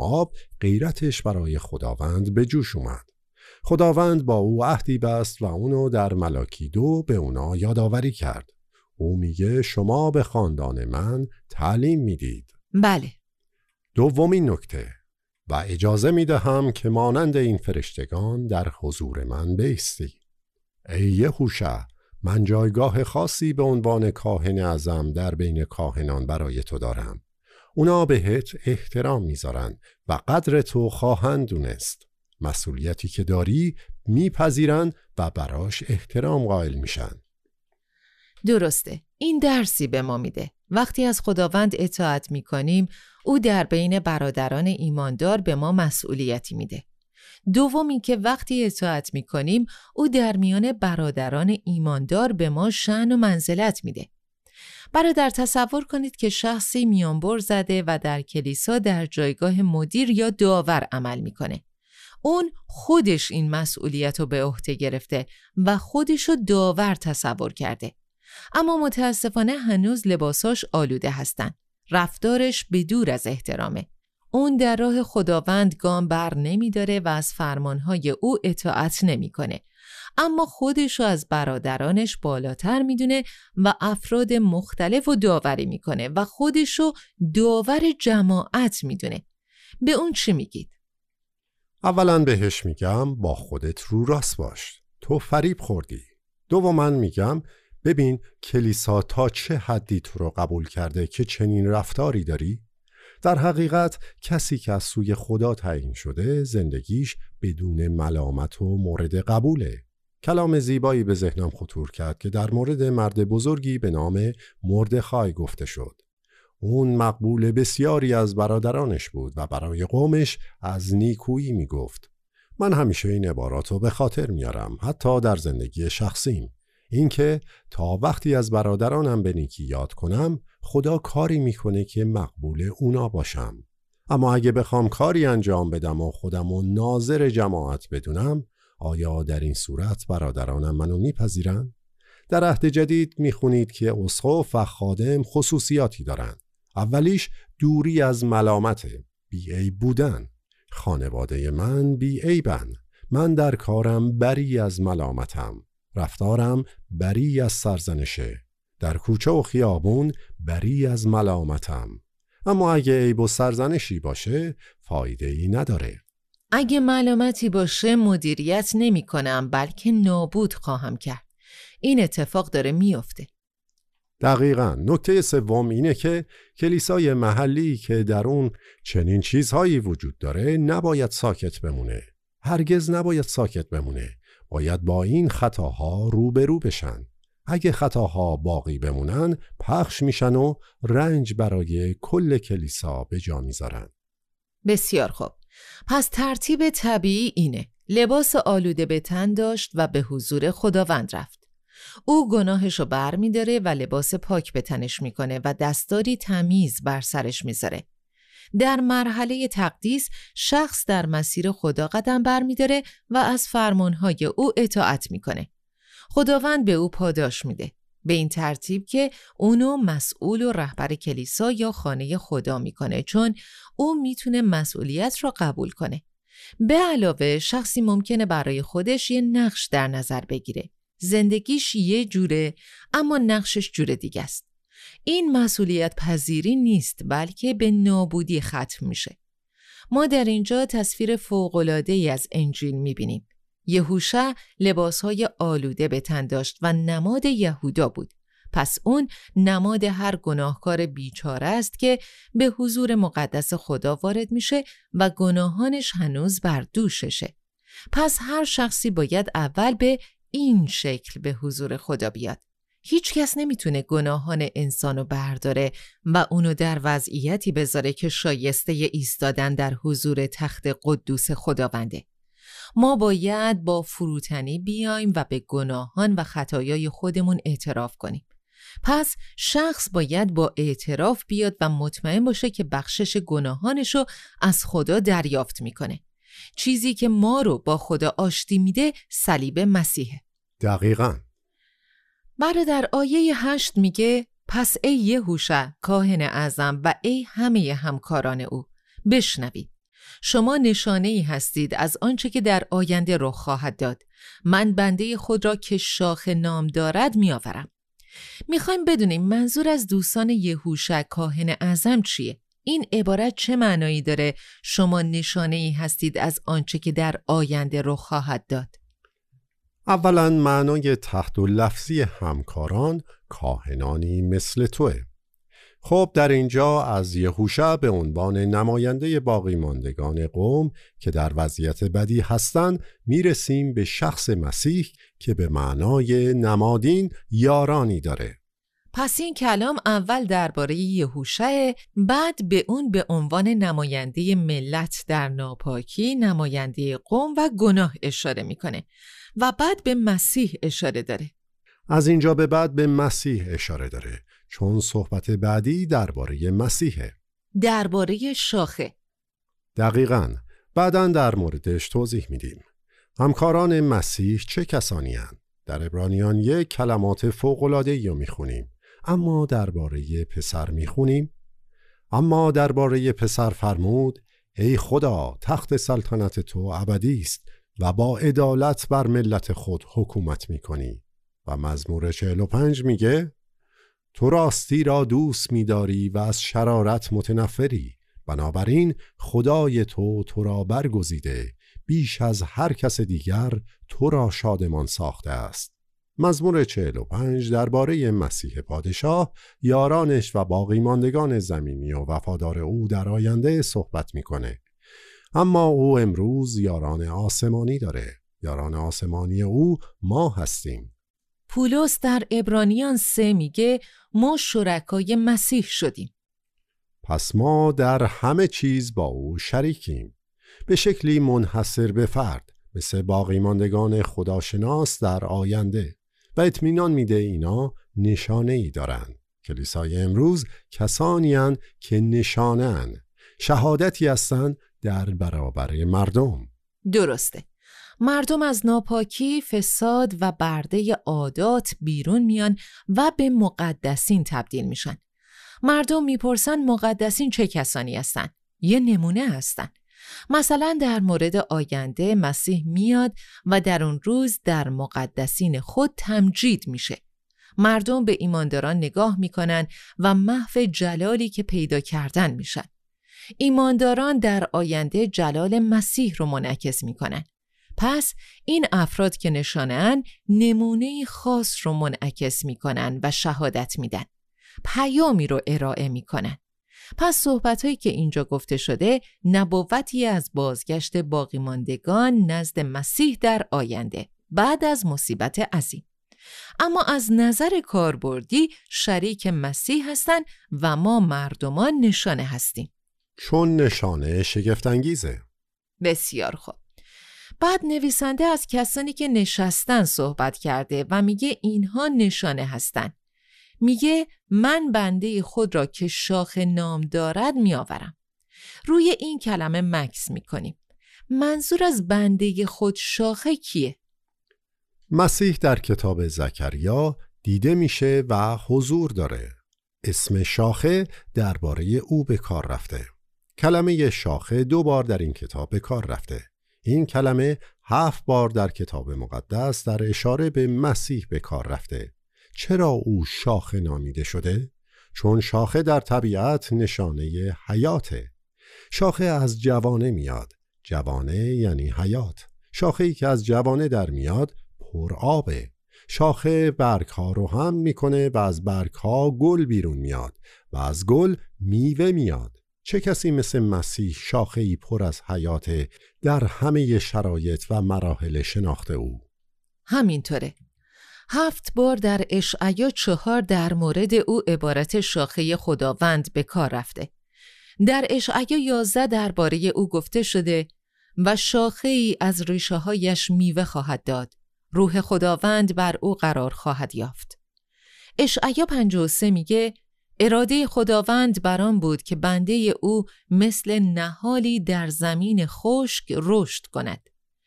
موآب غیرتش برای خداوند به جوش اومد. خداوند با او عهدی بست و اونو در ملاکی 2 به اونا یادآوری کرد. او میگه شما به خاندان من تعلیم میدید. بله. دومین نکته: و اجازه میدهم که مانند این فرشتگان در حضور من بایستی. ای یهوشع، من جایگاه خاصی به عنوان کاهن اعظم در بین کاهنان برای تو دارم. اونا بهت احترام میذارن و قدر تو خواهند دونست. مسئولیتی که داری میپذیرن و براش احترام قائل میشن. درسته. این درسی به ما میده. وقتی از خداوند اطاعت میکنیم، او در بین برادران ایماندار به ما مسئولیتی میده. دومی که وقتی اطاعت میکنیم، او در میان برادران ایماندار به ما شأن و منزلت میده. برادر، تصور کنید که شخصی میانبر زده و در کلیسا در جایگاه مدیر یا داور عمل میکنه. اون خودش این مسئولیت رو به عهده گرفته و خودشو داور تصور کرده. اما متاسفانه هنوز لباساش آلوده هستن. رفتارش بدور از احترامه. اون در راه خداوند گام بر نمی داره و از فرمانهای او اطاعت نمی کنه. اما خودشو از برادرانش بالاتر می دونه و افراد مختلف رو داوری می کنه و خودشو داور جماعت می دونه. به اون چی میگید؟ اولا بهش میگم با خودت رو راست باش. تو فریب خوردی. دوما میگم ببین کلیسا تا چه حدی تو رو قبول کرده که چنین رفتاری داری؟ در حقیقت کسی که از سوی خدا تعیین شده زندگیش بدون ملامت و مورد قبوله. کلام زیبایی به ذهنم خطور کرد که در مورد مرد بزرگی به نام مردخای گفته شد. اون مقبول بسیاری از برادرانش بود و برای قومش از نیکویی می گفت. من همیشه این عبارات رو به خاطر میارم، حتی در زندگی شخصیم. اینکه تا وقتی از برادرانم به نیکی یاد کنم، خدا کاری میکنه که مقبول اونا باشم. اما اگه بخوام کاری انجام بدم و خودمو ناظر جماعت بدونم، آیا در این صورت برادرانم منو میپذیرن؟ در عهد جدید میخونید که اسقف و خادم خصوصیاتی دارن. اولیش دوری از ملامت، بی‌عیب بودن. خانواده من بی‌عیبن. من در کارم بری از ملامتم. رفتارم بری از سرزنشه. در کوچه و خیابون بری از ملامتم. اما اگه عیب و سرزنشی باشه فایده ای نداره. اگه ملامتی باشه مدیریت نمی کنم بلکه نابود خواهم کرد. این اتفاق داره میفته. دقیقاً. نکته سوم اینه که کلیسای محلی که در اون چنین چیزهایی وجود داره نباید ساکت بمونه. هرگز نباید ساکت بمونه. باید با این خطاها روبرو بشن. اگه خطاها باقی بمونن پخش میشن و رنج برای کل کلیسا به جا میذارن. بسیار خوب. پس ترتیب طبیعی اینه: لباس آلوده به تن داشت و به حضور خداوند رفت. او گناهشو بر می داره و لباس پاک به تنش میکنه و دستاری تمیز بر سرش میذاره. در مرحله تقدیس شخص در مسیر خدا قدم بر می داره و از فرمانهای او اطاعت میکنه. خداوند به او پاداش میده، به این ترتیب که اونو مسئول و رهبر کلیسا یا خانه خدا میکنه، چون او میتونه مسئولیت رو قبول کنه. به علاوه شخصی ممکنه برای خودش یه نقش در نظر بگیره. زندگیش یه جوره اما نقشش جور دیگه است. این مسئولیت پذیری نیست بلکه به نابودی ختم میشه. ما در اینجا تصویر فوق‌العاده‌ای از انجیل میبینیم. یهوشع لباسهای آلوده به تن داشت و نماد یهودا بود. پس اون نماد هر گناهکار بیچاره است که به حضور مقدس خدا وارد میشه و گناهانش هنوز بر دوششه. پس هر شخصی باید اول به این شکل به حضور خدا بیاد. هیچ کس نمیتونه گناهان انسانو برداره و اونو در وضعیتی بذاره که شایسته ایستادن در حضور تخت قدوس خداونده. ما باید با فروتنی بیایم و به گناهان و خطایای خودمون اعتراف کنیم. پس شخص باید با اعتراف بیاد و مطمئن باشه که بخشش گناهانشو از خدا دریافت میکنه. چیزی که ما رو با خدا آشتی میده صلیب مسیحه. دقیقاً. در آیه 8 میگه: پس ای یهوشع کاهن اعظم و ای همه همکاران او، بشنوید. شما نشانه‌ای هستید از آنچه که در آینده رخ خواهد داد. من بنده خود را که شاخه نام دارد میآورم. میخوایم بدونیم منظور از دوستان یهوشع کاهن اعظم چیه؟ این عبارت چه معنایی داره شما نشانه‌ای هستید از آنچه که در آینده رخ خواهد داد؟ اولا معنای تحت و لفظی همکاران کاهنانی مثل توه. خب در اینجا از یهوشع به عنوان نماینده باقی ماندگان قوم که در وضعیت بدی هستند میرسیم به شخص مسیح که به معنای نمادین یارانی داره. پس این کلام اول درباره یهوشع، بعد به اون به عنوان نماینده ملت در ناپاکی، نماینده قوم و گناه اشاره میکنه و بعد به مسیح اشاره داره. از اینجا به بعد به مسیح اشاره داره چون صحبت بعدی درباره مسیحه. درباره شاخه. دقیقاً. بعداً در موردش توضیح میدیم. همکاران مسیح چه کسانی هستند؟ در عبرانیان 1 کلمات فوق‌العاده‌ای رو میخونیم. اما درباره پسر میخونیم. اما درباره پسر فرمود: ای خدا، تخت سلطنت تو ابدی است و با عدالت بر ملت خود حکومت میکنی. و مزمور 45 میگه: تو راستی را دوست می‌داری و از شرارت متنفری، بنابراین خدای تو را برگزیده، بیش از هر کس دیگر تو را شادمان ساخته است. مزمور 45 درباره مسیح پادشاه، یارانش و باقی ماندگان زمینی و وفادار او در آینده صحبت میکنه. اما او امروز یاران آسمانی داره. یاران آسمانی او ما هستیم. پولس در عبرانیان 3 میگه ما شرکای مسیح شدیم. پس ما در همه چیز با او شریکیم، به شکلی منحصر به فرد، مثل باقی ماندگان خداشناس در آینده، و اطمینان میده اینا نشانه ای دارن. کلیسای امروز کسانی هستند که نشانه هستند، شهادتی هستند در برابر مردم. درسته. مردم از ناپاکی، فساد و برده عادات بیرون میان و به مقدسین تبدیل میشن. مردم میپرسن مقدسین چه کسانی هستن؟ یه نمونه هستن. مثلا در مورد آینده مسیح میاد و در اون روز در مقدسین خود تمجید میشه. مردم به ایمانداران نگاه میکنن و محو جلالی که پیدا کردن میشن. ایمانداران در آینده جلال مسیح رو منعکس میکنن. پس این افراد که نشانه‌اند نمونه خاص رو منعکس میکنن و شهادت میدن. پیامی رو ارائه میکنن. پس صحبتایی که اینجا گفته شده نبوتی از بازگشت باقی ماندگان نزد مسیح در آینده بعد از مصیبت عظیم. اما از نظر کاربردی شریک مسیح هستن و ما مردمان نشانه هستیم. چون نشانه شگفت‌انگیزه. بسیار خوب. بعد نویسنده از کسانی که نشستن صحبت کرده و میگه اینها نشانه هستن. میگه من بنده خود را که شاخه نام دارد میآورم. روی این کلمه مکث میکنیم. منظور از بنده خود شاخه کیه؟ مسیح در کتاب زکریا دیده میشه و حضور داره. اسم شاخه درباره او به کار رفته. کلمه شاخه 2 بار در این کتاب به کار رفته. این کلمه 7 بار در کتاب مقدس در اشاره به مسیح به کار رفته. چرا او شاخه نامیده شده؟ چون شاخه در طبیعت نشانه حیاته. شاخه از جوانه میاد. جوانه یعنی حیات. شاخه‌ای که از جوانه در میاد پر آبه. شاخه برگ‌ها رو هم میکنه و از برگ‌ها گل بیرون میاد و از گل میوه میاد. چه کسی مثل مسیح شاخه‌ای پر از حیات در همه شرایط و مراحل شناخت او؟ همینطوره. 7 بار در اشعیا 4 در مورد او عبارت شاخه خداوند به کار رفته. در اشعیا 11 درباره او گفته شده و شاخه‌ای از ریشه‌هایش میوه خواهد داد. روح خداوند بر او قرار خواهد یافت. اشعیا 53 میگه اراده خداوند بر آن بود که بنده او مثل نهالی در زمین خشک رشد کند.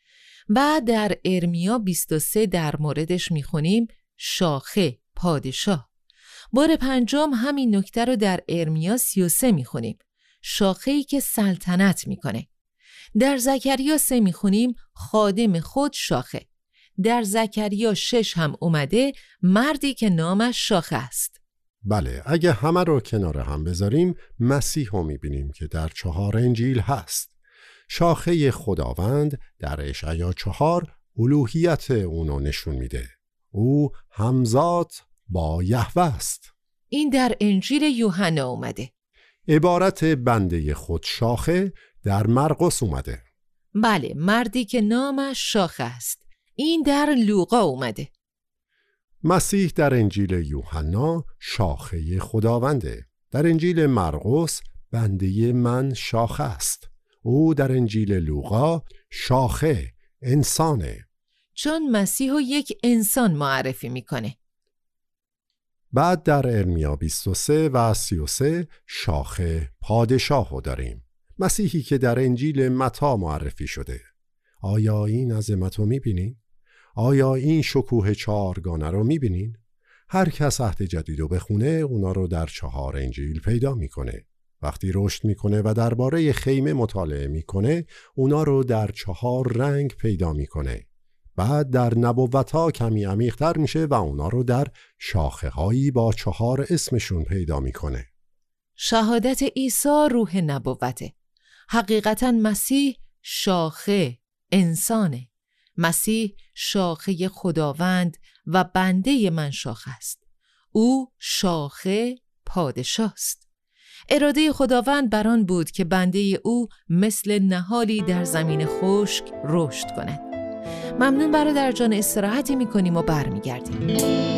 بعد در ارمیا 23 در موردش میخونیم شاخه پادشاه. بار 5 همین نکته رو در ارمیا 33 میخونیم. شاخه‌ای که سلطنت میکنه. در زکریا 3 میخونیم خادم خود شاخه. در زکریا 6 هم اومده مردی که نامش شاخه است. بله، اگه همه رو کنار هم بذاریم مسیح رو میبینیم که در 4 انجیل هست. شاخه خداوند در اشعیا 4 الوهیت اونو نشون میده. او همزاد با یهوه است. این در انجیل یوحنا اومده. عبارت بنده خود شاخه در مرقس اومده. بله، مردی که نامش شاخه است. این در لوقا اومده. مسیح در انجیل یوحنا شاخه خداونده. در انجیل مرقس بنده من شاخه است. او در انجیل لوقا شاخه انسانه. چون مسیح رو یک انسان معرفی میکنه. بعد در ارمیا 23 و 33 شاخه پادشاه رو داریم. مسیحی که در انجیل متی معرفی شده. آیا این عظمت رو میبینین؟ آیا این شکوه 4گانه رو میبینین؟ هر کس عهد جدید رو بخونه اونا رو در 4 انجیل پیدا میکنه. وقتی رشد میکنه و درباره خیمه مطالعه میکنه اونا رو در 4 رنگ پیدا میکنه. بعد در نبوت‌ها کمی عمیق‌تر میشه و اونا رو در شاخه‌هایی با 4 اسمشون پیدا میکنه. شهادت عیسی روح نبوته. حقیقتاً مسیح شاخه انسانه. مسیح شاخه خداوند و بنده من شاخه است. او شاخه پادشاه است. اراده خداوند بر آن بود که بنده او مثل نهالی در زمین خشک رشد کند. ممنون برادر جان، استراحتی میکنیم و برمیگردیم.